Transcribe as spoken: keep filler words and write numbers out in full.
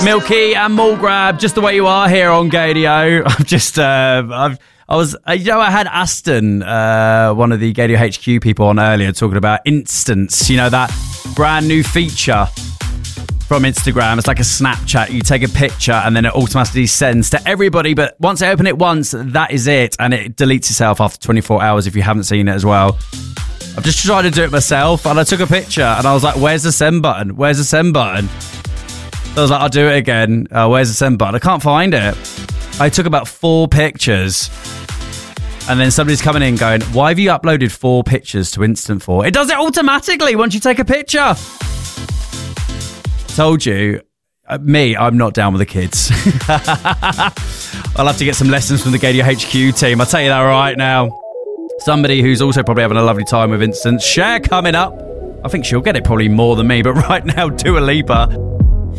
Milky and Mulgrab, just the way you are here on Gadio. I've just, uh, I've, I was, uh, you know, I had Aston, uh, one of the Gadio H Q people on earlier talking about Instants, you know, that brand new feature from Instagram. It's like a Snapchat. You take a picture and then it automatically sends to everybody. But once I open it once, that is it. And it deletes itself after twenty-four hours if you haven't seen it as well. I've just tried to do it myself and I took a picture and I was like, where's the send button? Where's the send button? I was like, I'll do it again. Uh, where's the send button? I can't find it. I took about four pictures. And then somebody's coming in going, why have you uploaded four pictures to Instant four? It does it automatically once you take a picture. Told you. Uh, me, I'm not down with the kids. I'll have to get some lessons from the Gadio H Q team. I'll tell you that right now. Somebody who's also probably having a lovely time with Instant. Cher coming up. I think she'll get it probably more than me. But right now, Dua Lipa.